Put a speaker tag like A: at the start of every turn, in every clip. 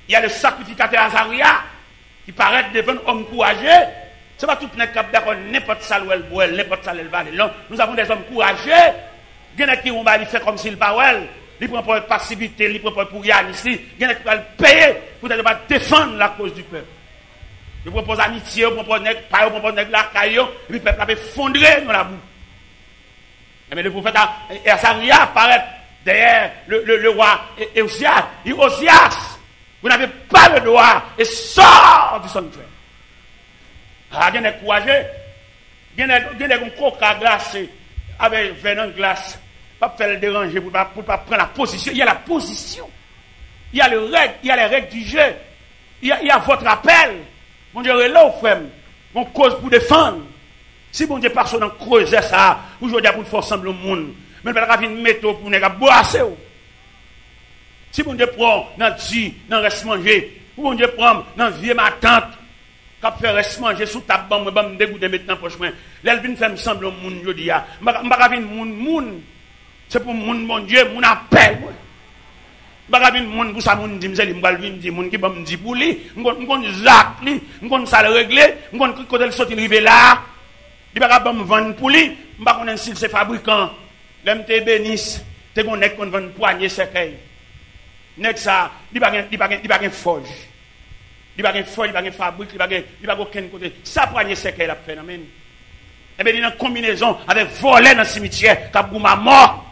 A: Il y a le sacrificateur Azaria qui paraît devant un homme courageux. Ce n'est pas tout le monde qui d'accord n'importe ça où elle boit, n'importe ça où elle va. Non, nous avons des hommes courageux. Il y en a qui vont faire comme s'il parle. Ils prennent pour passivité, ils prennent pour rien ici. Il y en a qui vont payer pour ne pas défendre la cause du peuple. Ils proposent amitié, ils proposent la caillou, et puis le peuple a effondré dans la boue. Mais le prophète Azaria apparaît derrière le roi Osias. Il dit Osias, vous n'avez pas le droit et sort du sanctuaire. Ah, il y a des courageux, il y a des coca glacés avec venin glace, pas faire le déranger pour pas prendre la position. Il y a la position, il y a les règles du jeu, il y a votre appel. Mon Dieu, là où frère, mon cause pour défendre. Si bon Dieu passe dans creuser ça, aujourd'hui pour faire sembler au monde, mais il va venir mettre pour ne pas boire. Si bon Dieu prend dans dans reste manger, ou bon Dieu prend dans vieux ma tante, quand faire reste manger sous ta bombe, me dégoûter maintenant prochain. Là, il vient faire sembler au monde aujourd'hui. Je ne vais pas venir monde. C'est pour monde, mon Dieu, mon appel. Je ne vais pas venir monde pour ça, mon dit, je vais venir monde qui va me dire pour lui, je vais Jacques, je vais ça le régler, je vais quand il sortit arrivé là. Il va pas me vendre pour lui, je ne sais pas si c'est fabricant. L'homme te bénisse, tu connais qu'on vend poignée cercueil. Nek ça, il va pas forge. Il va pas forge, il va pas fabrique, il va pas aucun côté. Ça poignée cercueil la phénomène. Et bien il y a une combinaison avec voler dans le cimetière, qui a ma mort.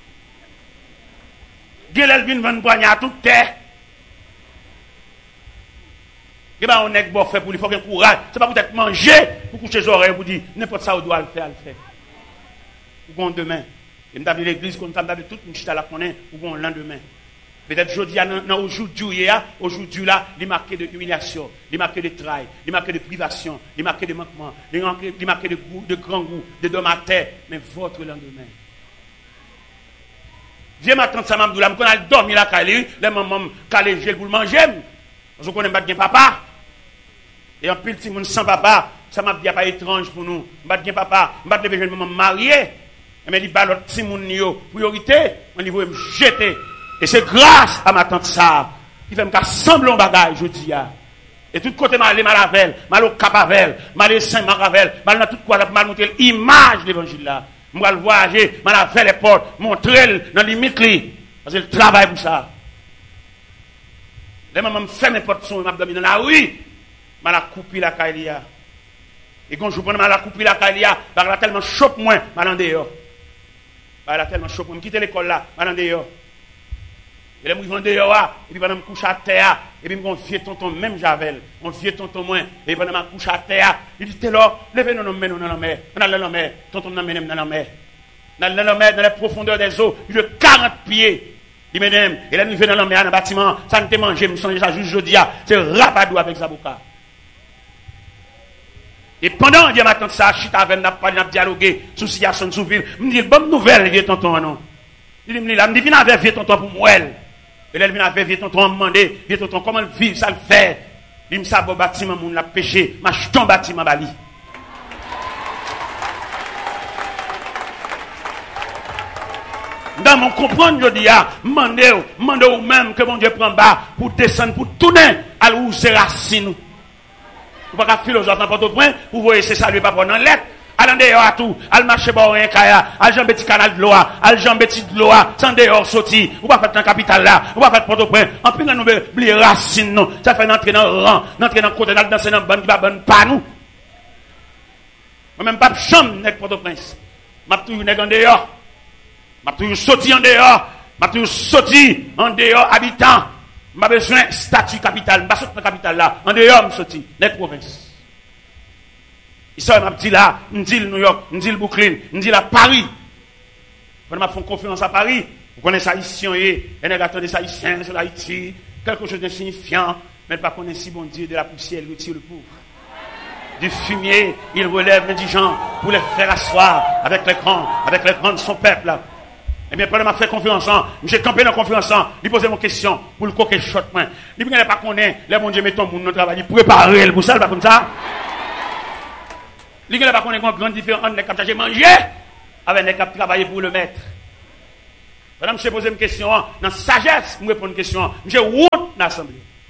A: Gélel vient vendre poignée à toute terre. Et bien on est bon fait pour lui, il faut qu'il courage. C'est pas peut-être manger pour coucher les oreilles pour dire n'importe ça on doit le faire, Ou bon demain. Et nous avons l'église comme ça, nous avons tout une chita la connaît, ou bon le lendemain. Peut-être aujourd'hui, aujourd'hui là, il est marqué de humiliation, il est marqué de travail, il est marqué de privation, il est marqué de manquement, il est marqué de grand goût, de dom à terre, mais votre lendemain. Viens ma tante Samam Doula, je connais dormir là, les mamans calé gel pour le manger. Je connais pas de papa. Et en plus, si mon sans papa, ça m'a dit pas étrange pour nous. Je ne papa, je ne vais pas me marier. Mais il bat l'autre si mon priorité, on niveau me jeter. Et c'est grâce à ma tante ça qui fait me sembler un bagage, je dis. Et tout côté mal avec, mal au cap avec, mal saint avec, mal dans tout quoi, mal montrer l'image de l'évangile là. Moi le voyager, mal avec les portes, montrer dans limite li. Parce que le travail pour ça. Les mamans me fait n'importe son m'a dans la rue, mal a coupé la caïlia. Et quand je prends mal a coupé la caïlia, parce qu'elle a tellement chope moins, mal en dehors. Elle a tellement chope moins, quitter l'école là, mal en dehors. Et là, je vais dehors, et puis pendant que je couche à terre, et puis mon vieux tonton, même Javel, mon vieux tonton moins, et pendant que je couche à terre, il dit, t'es là, levez-nous dans la mer, dans la mer, tonton dans la mer, dans la profondeur des eaux, il a 40 pieds. Il m'aime, et là, nous venons dans la mer, dans le bâtiment, ça ne te mange, je me sens déjà juste jeudi, c'est rapadou avec Zaboka. Et pendant que je m'attends ça, je suis avec n'a pas dialogué sur situation sous ville, je me dis, bonne nouvelle, vieux tonton, non. Il me dit, viens avec vieux tonton pour moi. Et là, il vient avec vieux tonton, me demander, vieux tonton, comment vivre, ça le fait. Il me dit, ça, bon bâtiment, mon l'a péché, ma jeton bâtiment, bali. Dans mon comprendre, je dis, demandez ou même que mon Dieu prend bas pour descendre, pour tourner à où c'est racine. Vous ne pouvez pas philosophe dans votre point, vous voyez, c'est ça, lui, pas prendre en lettre. Al dehors à tout, al marcher bon rien kaya, al jambe petit canal de l'eau, al jambe petit de l'eau, sans dehors sorti, ou pas faire dans capitale là, ou pas faire Port-au-Prince, en plus nous oublier racine non, ça fait entrer dans le rang, entrer dans côté danser dans bonne qui va bonne pas nous. Moi même pas chambre nek Port-au-Prince. M'a toujours nek en dehors. M'a toujours sorti en dehors, m'a toujours sorti en dehors habitant. M'a besoin statut capitale, m'a sorti dans capitale là, en dehors me sorti nek province. Ça m'a dit là, me dit New York, me dit Brooklyn, me dit là Paris. Quand m'a fait confiance à Paris, vous connaissez ça ici, et on attendait ça ici, sur Haïti, quelque chose d'insignifiant, mais pas connaître si bon Dieu de la poussière, il retire le pauvre. Du fumier, il relève l'indigent pour les faire asseoir avec les grands de son peuple là. Et bien, pendant m'a fait confiance, j'ai campé dans confiance, il posait mon question pour le coquet shot. Il ne pas connaître, les bon Dieu met ton monde dans le travail, préparer le pour ça, pas comme ça. Il n'y a pas qu'on ait une grande différence entre les cap chargés manger avec les cap travailler pour le maître. Madame, je pose une question, dans sagesse, je réponds une question. Je honte dans l'assemblée.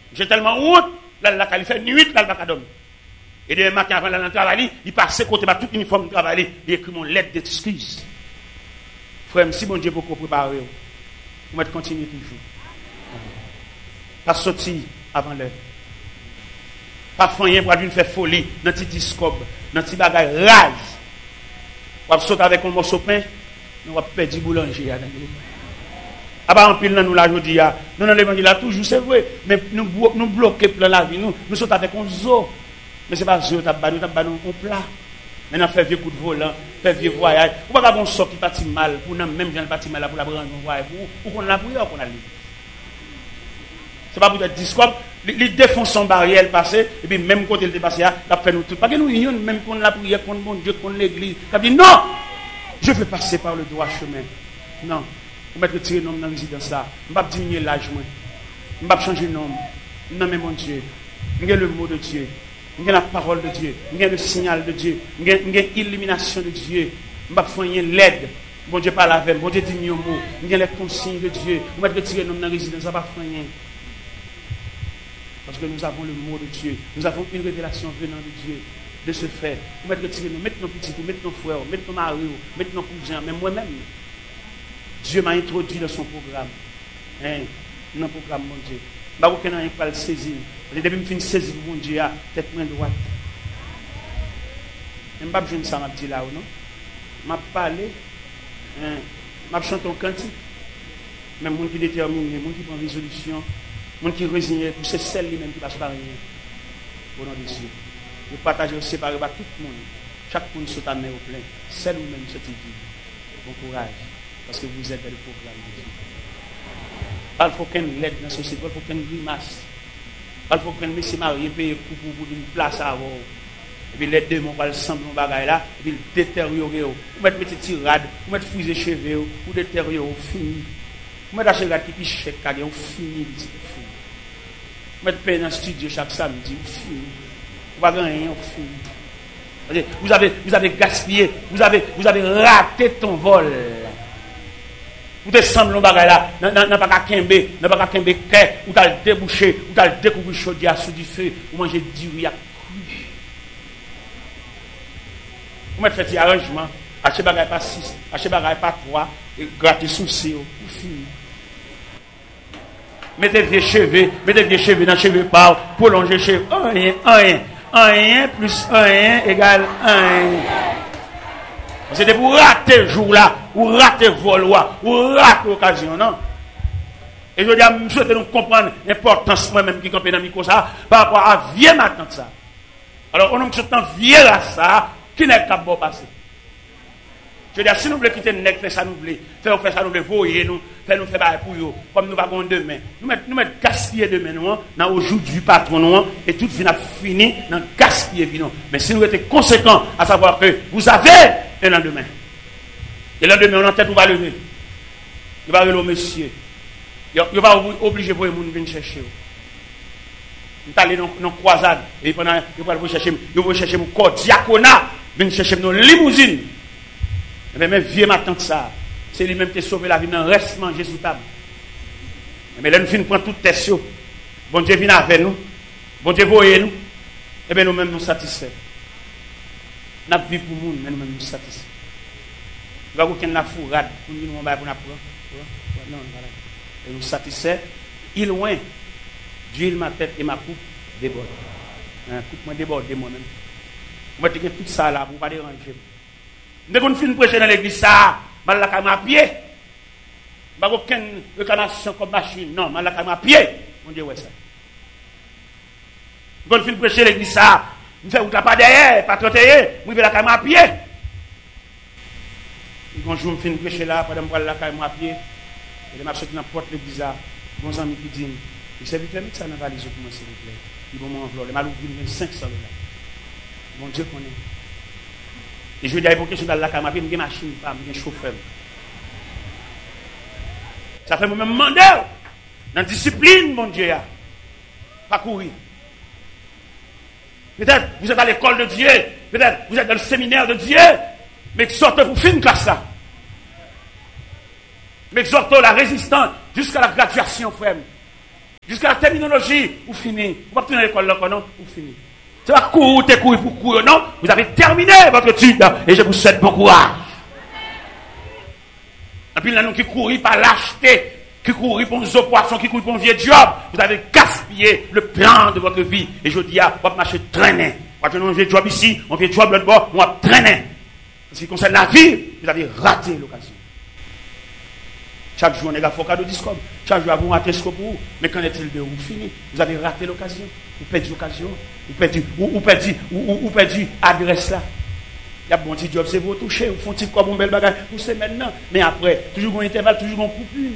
A: J'ai tellement honte, là, il fait nuit, là, il va pas dormir. Et demain matin, avant d'aller travailler, il passe côté par tout uniforme de travail, il écrit mon lettre d'excuse. Frère, si mon Dieu peut préparer, vous mettez continuer toujours. Pas sortir avant l'heure. Pas faire pour une faire folie, dans petit discobe, dans petit bagage rage. Vous sauter avec un morceau de pain, nous va perdre du boulanger. Ah bah en pile nous la jodi a. Nous dans l'évangile là toujours c'est vrai, mais nous bloquer plein la vie, nous saute avec un zoo. Mais c'est pas zoo, t'as nous on plat. Maintenant faire vieux coup de volant, faire vieux voyage. Ou pas bon sort qui parti mal pour nous même gens parti mal pour la prendre un voyage pour qu'on la prière qu'on a lu. C'est pas pour être discours, les défonce son barrière passé et puis même côté le dépassé là, la fait nous tout. Pas que nous union même qu'on la prière contre bon Dieu, contre l'église. Ça dit non. Je vais passer par le droit chemin. Non. Je vais retirer nom dans la résidence là. Je ne vais pas diminuer l'âge. Je ne vais pas changer de nom. Non, mais mon Dieu. J'ai le mot de Dieu. J'ai la parole de Dieu. J'ai le signal de Dieu. J'ai l'illumination de Dieu. Je ne vais pas faire l'aide. Bon Dieu parle avec. Bon Dieu dit un mot. J'ai les consignes de Dieu. Je vais retirer nom dans la résidence. Je ne vais pas faire rien. Parce que nous avons le mot de Dieu. Nous avons une révélation venant de Dieu. De ce fait. Vous mettez retirer nous. Mettez nos petits, mettez nos frères, mettez nos maris, mettez nos cousins, même moi-même. Dieu m'a introduit dans son programme. Dans le programme, mon Dieu. Je ne sais pas le saisir. Depuis que je finis de saisir, mon Dieu, tête moins droite. Je ne sais pas si ça m'a dit là ou non. Je vais parler. Je vais chanter un cantique. Même les gens qui déterminent, les gens qui prennent résolution, les gens qui résignent, c'est celle lui-même qui passe par rien. Au nom de Dieu. Je partage et séparer par tout le monde. Chaque monde se met au plein. Celle ou même cette vie. Bon courage. Parce que vous êtes dans le programme de Dieu. Il faut qu'un l'aide dans la société, il faut qu'un grimace. Il faut qu'un monsieur marié paye pour une place à avoir. Et puis les deux vont le semble dans le bagage là, et puis détériorer. Vous mettez des tirades, vous mettez fusée cheveux, vous détériorer, vous fini. Vous mettez des cheveux qui pichent chèque, vous fini. Vous mettez paye dans le studio chaque samedi, vous fini. Vous n'avez rien, vous fini. Vous avez gaspillé, vous avez raté ton vol. Vous te semblez dans bagage là, n'a pas qu'à kembe, ou t'as débouché, ou t'as découvert chaudière sous du feu, ou manger du riz à cru. Vous mettez fait des arrangements, achetez bagage pas 6, achetez bagage pas 3, et grattez souci, vous fini. Mettez vieux cheveux dans cheveux par, prolongez cheveux, 1 plus 1 égale 1. C'était pour rater le jour là, ou rater le vol, ou rater l'occasion, non? Et je dis à M. souhaite nous comprendre l'importance moi-même qui campait dans le micro ça, par rapport à vieux matin ça. Alors, on a un vieux là ça, qui n'est pas bon passé. Je dis, si nous voulons quitter le nec, faire ça nous voulons, faire ça nous voulons, voyer nous, faire bail pour eux, comme nous avons demain. Nous mettons gaspiller demain, nous, dans aujourd'hui patron, nous, et toute vie n'a fini dans gaspiller, nous. Mais si nous étions conséquents, à savoir que vous avez un lendemain. Et le lendemain, on a en tête, on va lever. Il va lever au monsieur. Il va obliger pour les gens de venir chercher. Nous allons aller dans une croisade, et pendant, il va chercher mon corps diaconat, venir chercher nos limousines. Mais même vieux matin de ça, c'est lui-même qui a sauvé la vie dans le reste manger sous table. Mais là, nous finissons prendre toute tête. Bon Dieu vient avec nous. Bon Dieu voyez nous. Et bien nous-mêmes nous satisfaits. Nous avons vu pour nous, mais nous-mêmes nous satisfaits. Nous avons aucune la fourrade pour nous dire pour nous apprendre. Non, voilà. Et nous satisfaits. Il loin, d'huile ma tête et ma coupe déborde. Coupe moi déborde moi-même. On va dire tout ça là pour ne pas déranger. Dès qu'on finit de prêcher dans l'église, ça, je vais à pied. Je n'ai aucune réclamation comme machine. Non, je vais à pied. On dit, ouais, ça. Dès qu'on finit de prêcher dans l'église, ça, je fais pas derrière, pas trotter, je vais à pied. Quand je finis de prêcher là, pendant que je vais à pied, et je vais sortir dans la porte de l'église, mon ami qui dit, il s'est vite mis ça dans la valise pour moi, s'il vous plaît. Il va m'envoyer, les malou, il y a 500 $. Mon Dieu connaît. Et je vais dire pour question dans la caméra, j'ai une machine, j'ai un chauffeur. Ça fait moi-même demander dans la discipline, mon Dieu. Pas courir. Peut-être vous êtes à l'école de Dieu, peut-être vous êtes dans le séminaire de Dieu, mais sortez pour finir classe là. Mais exhortons la résistance jusqu'à la graduation, frère. Jusqu'à la terminologie, vous finissez. Vous ne pouvez pas tourner à l'école là, non? Vous finissez. C'est pas courir pour courir, non? Vous avez terminé votre étude et je vous souhaite bon courage. Et puis là, nous qui courons par lâcheté, qui courent pour nos poissons, qui courent pour un vieux job, vous avez gaspillé le plan de votre vie. Et je dis, vous marchez traîner. Quand on a un vieux job ici, un vieux job là-bas, on va traîner. En ce qui concerne la vie, vous avez raté l'occasion. Chaque jour, on est à cadeau discours. Chaque jour, vous ratez ce que vous. Mais qu'en est-il de vous fini? Vous avez raté l'occasion. Vous perdez l'occasion. Vous perdez l'adresse là. Il y a bon petit job, c'est vous toucher. Vous font petit comme un bel bagage. Vous savez maintenant. Mais après, toujours un intervalle, toujours un coupure.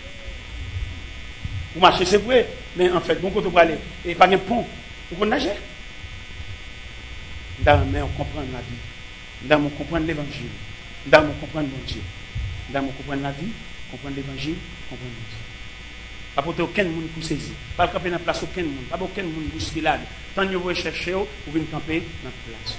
A: Vous marchez, c'est vrai. Mais en fait, bon côté pour aller. Et pas un pont. Vous pouvez nager. Dans mais on comprend la vie. Dans on comprend l'évangile. Dans on comprend mon Dieu. Dans on comprend la vie, comprendre l'évangile, comprendre mon Dieu. Pas pour aucun monde pour saisir. Pas camper dans la place aucun monde. Pas aucun monde pour se là. Tant que vous cherchez, vous venez camper dans la place.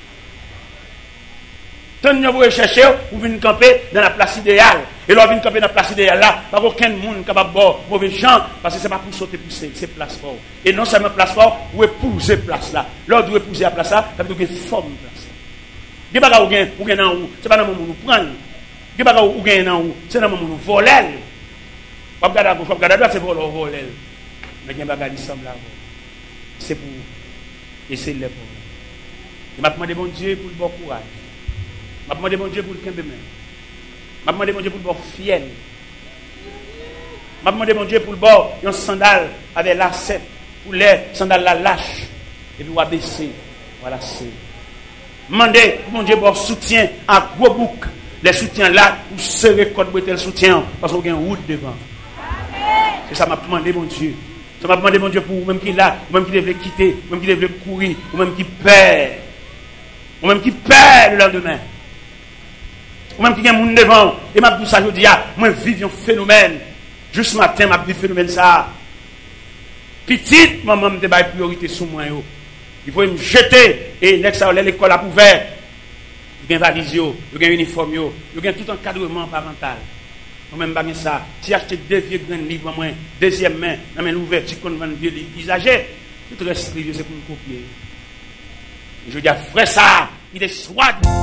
A: Tant que vous cherchez, vous venez camper dans la place idéale. Et là, vous venez camper dans la place idéale là. Pas aucun monde capable de boire mauvais gens. Parce que ce n'est pas pour sauter, pousser. C'est place fort. Et non seulement place fort, vous épouser place là. Là, vous épouser la place là, ça veut dire que vous forme place là. Vous avez ou gain dans où? Ce n'est pas dans le moment où vous prenez. Vous avez ou gain dans où? C'est dans le moment où vous volez. Vous regardez à gauche, vous regardez à droite, c'est pour voler. Mais il y a un bagage qui semble là. C'est pour essayer de le voir. Je m'a demandé bon Dieu pour le bon courage. Je m'a demandé bon Dieu pour le camp de main. Je m'a demandé bon Dieu pour le bon fiel. Je m'a demandé bon Dieu pour le bon un sandal avec lacet. Pour les sandales la lâche. Et puis on va baisser. Voilà, c'est. Demandez mon Dieu pour soutien à gros bouc. Les soutiens là, pour serrer code pour le soutien. Parce qu'on a une route devant. C'est ça m'a demandé mon Dieu. Ça m'a demandé mon Dieu pour vous-même qui est là, vous-même qui devez quitter, vous-même qui devez courir, vous-même qui perd. Vous-même qui perd le lendemain. Vous-même qui a un monde devant. Et m'a dit ça, je dis, moi vive un phénomène. Juste ce matin, m'a dit phénomène ça. Petite, maman me débat priorité sur moi. Il faut me jeter. Et l'école a ouvert. Il y a une valise, il y a un uniforme, il y a tout encadrement parental. Moi-même, pas ça. Si j'achète 2 vieux grands livres, moi, deuxième main, dans l'ouverture qu'on vend vieux livres usagés, tout reste c'est pour me copier. Et je dis, frère, ça, il est soit.